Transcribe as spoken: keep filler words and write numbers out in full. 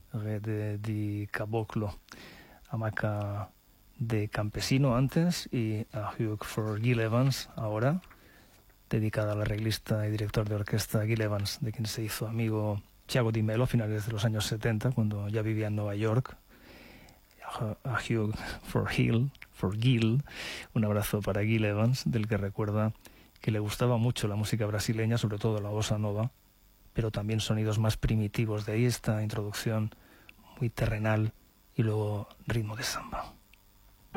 de, de Caboclo, hamaca de campesino antes, y a Hugh for Gil Evans ahora, dedicada al arreglista y director de orquesta Gil Evans, de quien se hizo amigo Thiago Di Mello a finales de los años setenta, cuando ya vivía en Nueva York. A Hugh for Gil, for Gil, un abrazo para Gil Evans, del que recuerda que le gustaba mucho la música brasileña, sobre todo la bossa nova, pero también sonidos más primitivos. De ahí esta introducción muy terrenal y luego ritmo de samba.